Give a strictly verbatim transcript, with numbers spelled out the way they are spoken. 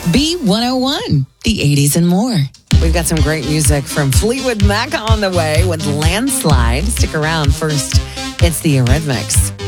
B one oh one, the eighties and more. We've got some great music from Fleetwood Mac on the way with Landslide. Stick around. First, it's the Eurythmics.